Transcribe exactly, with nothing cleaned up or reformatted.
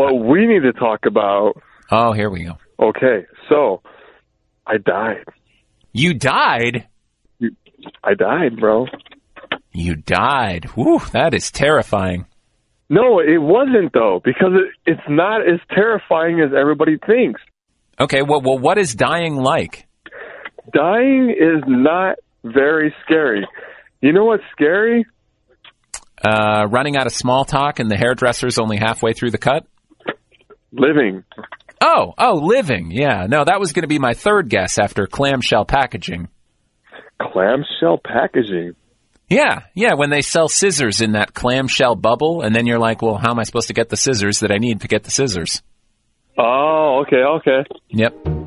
what we need to talk about... Oh, here we go. Okay, so I died. You died? You, I died, bro. You died. Whew, that is terrifying. No, it wasn't, though, because it, it's not as terrifying as everybody thinks. Okay, well, well, what is dying like? Dying is not very scary. You know what's scary? Uh, running out of small talk and the hairdresser's only halfway through the cut? Living. Oh, oh, living. Yeah, no, that was going to be my third guess after clamshell packaging. Clamshell packaging? Yeah, yeah, when they sell scissors in that clamshell bubble, and then you're like, well, how am I supposed to get the scissors that I need to get the scissors? Oh, okay, okay. Yep.